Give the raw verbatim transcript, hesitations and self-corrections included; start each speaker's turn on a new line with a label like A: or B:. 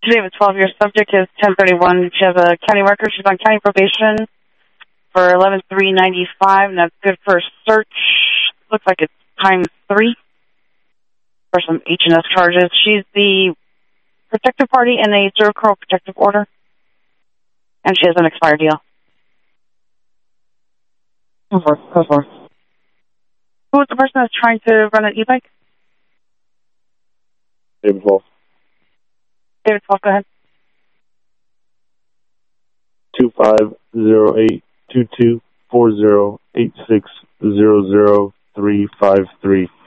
A: David, twelve-year subject is ten thirty-one. She has a county record. She's on county probation for eleven three ninety-five, and that's good for a search. Looks like it's times three for some H and S charges. She's the protective party in a zero curl protective order, and she has an expired deal. Go for it. Go for it. Who is the person that's trying to run an e-bike?
B: David Wolf.
A: David Wolf, go ahead.
B: Two five zero eight two two four zero eight six zero zero three five three.